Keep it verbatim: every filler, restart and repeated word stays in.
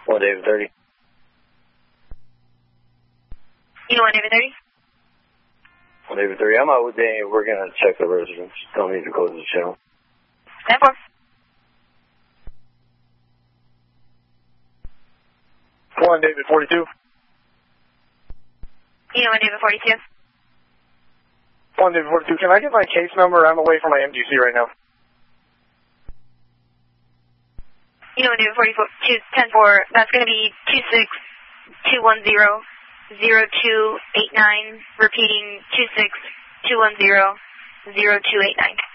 one David thirty. You know one David thirty? one David thirty. I'm out with Danny. We're going to check the residence. Don't need to close the channel. ten four. one David forty-two. You know one David forty-two? one David forty-two. Can I get my case number? I'm away from my M G C right now. You know one David forty-four, ten four. That's going to be two six two one zero zero two eight nine. Repeating two six two one zero zero two eight nine.